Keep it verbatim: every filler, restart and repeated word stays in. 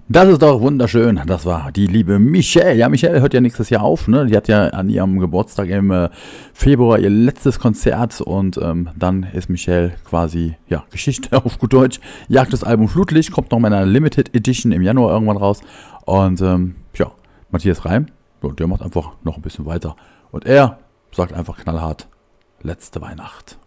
Das ist doch wunderschön. Das war die liebe Michelle. Ja, Michelle hört ja nächstes Jahr auf. Ne? Die hat ja an ihrem Geburtstag im äh, Februar ihr letztes Konzert und ähm, dann ist Michelle quasi, ja, Geschichte auf gut Deutsch. Jagt das Album Flutlicht, kommt noch mal in einer Limited Edition im Januar irgendwann raus. Und ähm, ja, Matthias Reim, ja, der macht einfach noch ein bisschen weiter. Und er sagt einfach knallhart, letzte Weihnacht.